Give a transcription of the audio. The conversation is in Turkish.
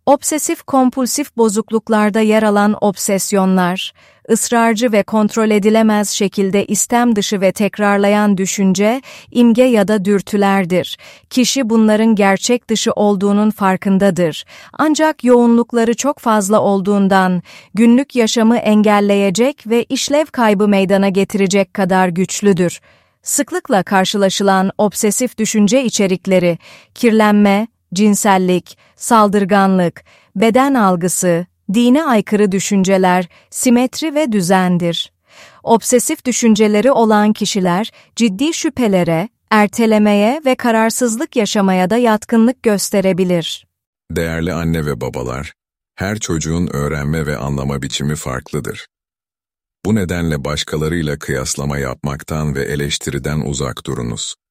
Obsesif-kompulsif bozukluklarda yer alan obsesyonlar, ısrarcı ve kontrol edilemez şekilde istem dışı ve tekrarlayan düşünce, imge ya da dürtülerdir. Kişi bunların gerçek dışı olduğunun farkındadır. Ancak yoğunlukları çok fazla olduğundan, günlük yaşamı engelleyecek ve işlev kaybı meydana getirecek kadar güçlüdür. Sıklıkla karşılaşılan obsesif düşünce içerikleri, kirlenme, cinsellik, saldırganlık, beden algısı, dine aykırı düşünceler, simetri ve düzendir. Obsesif düşünceleri olan kişiler, ciddi şüphelere, ertelemeye ve kararsızlık yaşamaya da yatkınlık gösterebilir. Değerli anne ve babalar, her çocuğun öğrenme ve anlama biçimi farklıdır. Bu nedenle başkalarıyla kıyaslama yapmaktan ve eleştiriden uzak durunuz.